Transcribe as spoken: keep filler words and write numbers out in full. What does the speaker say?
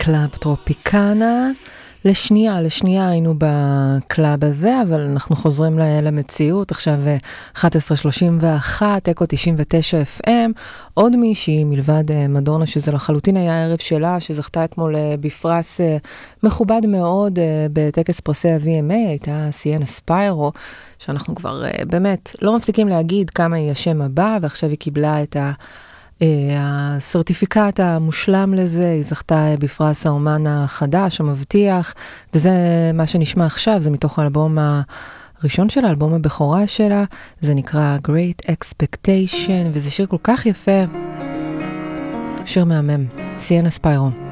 קלאב טרופיקנה. לשנייה, לשנייה היינו בקלאב הזה, אבל אנחנו חוזרים למציאות. עכשיו אחת עשרה שלושים ואחת, אקו תשעים ותשע אף אם. עוד מישהי מלבד מדונה, שזה לחלוטין היה ערב שלה, שזכתה אתמול בפרס מכובד מאוד בטקס פרסי ה-וי אם איי, הייתה סיאנה ספיירו, שאנחנו כבר באמת לא מפסיקים להגיד כמה היא השם הבא, ועכשיו היא קיבלה את ה... הסרטיפיקט המושלם לזה, היא זכתה בפרס האומן החדש, המבטיח, וזה מה שנשמע עכשיו, זה מתוך האלבום הראשון שלה, האלבום הבכורה שלה, זה נקרא Great Expectation, וזה שיר כל כך יפה, שיר מהמם, סיאנה ספיירו.